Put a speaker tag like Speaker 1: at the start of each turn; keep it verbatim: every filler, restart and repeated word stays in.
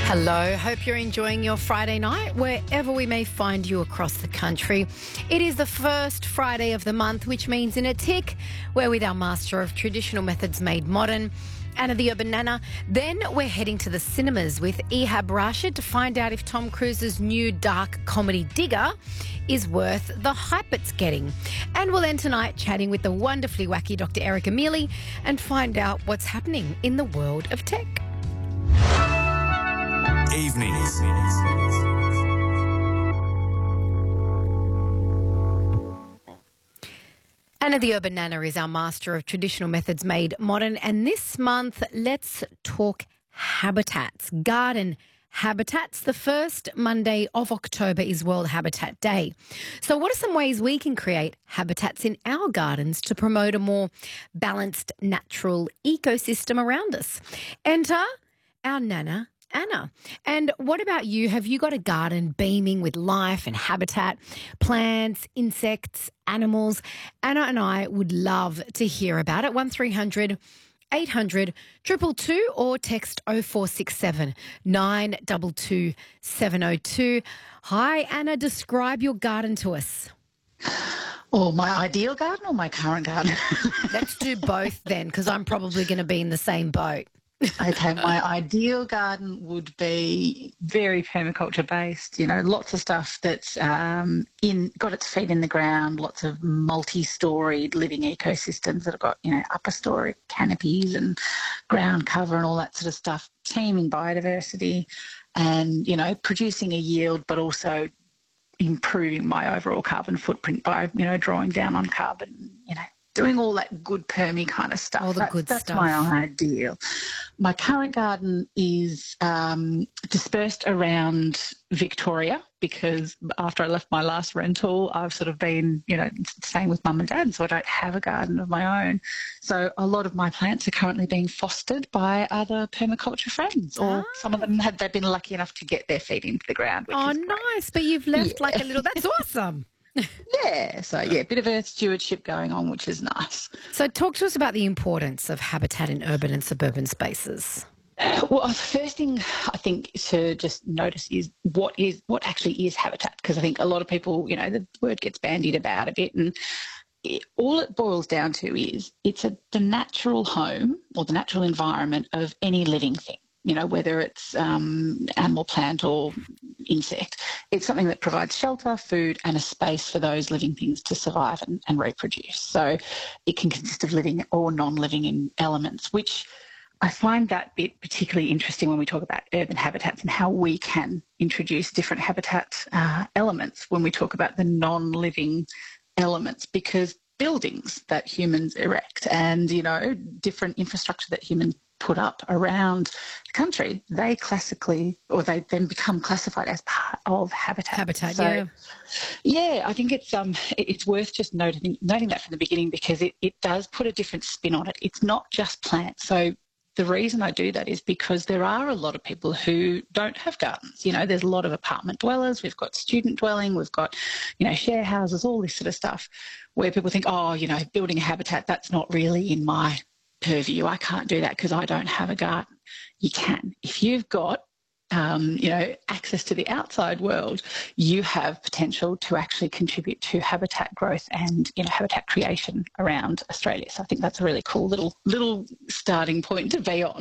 Speaker 1: Hello, hope you're enjoying your Friday night wherever we may find you across the country. It is the first Friday of the month, which means in a tick, we're with our master of traditional methods made modern, Anna the Urban Nana. Then we're heading to the cinemas with Ehab Rashid to find out if Tom Cruise's new dark comedy Digger is worth the hype it's getting. And we'll end tonight chatting with the wonderfully wacky Doctor Erica Mealy and find out what's happening in the world of tech.
Speaker 2: Evenings.
Speaker 1: Anna the Urban Nana is our master of traditional methods made modern, and this month let's talk habitats, garden habitats. The first Monday of October is World Habitat Day. So what are some ways we can create habitats in our gardens to promote a more balanced natural ecosystem around us? Enter our Nana, Anna. And what about you? Have you got a garden beaming with life and habitat, plants, insects, animals? Anna and I would love to hear about it. one three hundred eight hundred two two two or text oh four six seven nine two two seven oh two. Hi, Anna. Describe your garden to us.
Speaker 3: Or my ideal garden or my current garden?
Speaker 1: Let's do both then, because I'm probably going to be in the same boat.
Speaker 3: Okay, my ideal garden would be very permaculture based, you know, lots of stuff that's um, in got its feet in the ground, lots of multi-storied living ecosystems that have got, you know, upper story canopies and ground cover and all that sort of stuff, teeming biodiversity and, you know, producing a yield but also improving my overall carbon footprint by, you know, drawing down on carbon, you know, doing all that good permy kind of stuff.
Speaker 1: All the
Speaker 3: that's,
Speaker 1: good
Speaker 3: that's
Speaker 1: stuff.
Speaker 3: That's my ideal. My current garden is um, dispersed around Victoria because after I left my last rental, I've sort of been, you know, staying with mum and dad, so I don't have a garden of my own. So a lot of my plants are currently being fostered by other permaculture friends, or
Speaker 1: Ah.
Speaker 3: some of them have they've been lucky enough to get their feet into the ground. Which
Speaker 1: Oh,
Speaker 3: is great.
Speaker 1: nice. But you've left
Speaker 3: Yeah.
Speaker 1: like a little, that's awesome.
Speaker 3: Yeah, so yeah, a bit of earth stewardship going on, which is nice.
Speaker 1: So talk to us about the importance of habitat in urban and suburban spaces.
Speaker 3: Well, the first thing I think to just notice is what is what actually is habitat, because I think a lot of people, you know, the word gets bandied about a bit, and it, all it boils down to is it's a, the natural home or the natural environment of any living thing. You know, whether it's um, animal, plant or insect, it's something that provides shelter, food and a space for those living things to survive and, and reproduce. So it can consist of living or non-living in elements, which I find that bit particularly interesting when we talk about urban habitats and how we can introduce different habitat uh, elements when we talk about the non-living elements, because buildings that humans erect and, you know, different infrastructure that humans put up around the country, they classically, or they then become classified as part of habitat.
Speaker 1: Habitat,
Speaker 3: so,
Speaker 1: yeah.
Speaker 3: Yeah, I think it's um it's worth just noting noting that from the beginning, because it, it does put a different spin on it. It's not just plants. So the reason I do that is because there are a lot of people who don't have gardens. You know, there's a lot of apartment dwellers, we've got student dwelling, we've got, you know, share houses, all this sort of stuff, where people think, oh, you know, building a habitat, that's not really in my purview. I can't do that because I don't have a garden. You can. If you've got, um, you know, access to the outside world, you have potential to actually contribute to habitat growth and, you know, habitat creation around Australia. So I think that's a really cool little little starting point to be on.